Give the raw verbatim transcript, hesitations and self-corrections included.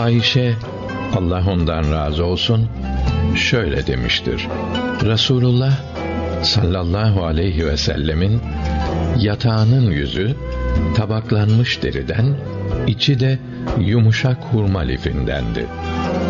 Ayşe, Allah ondan razı olsun, şöyle demiştir: Resulullah sallallahu aleyhi ve sellemin yatağının yüzü tabaklanmış deriden, içi de yumuşak hurma lifindendi.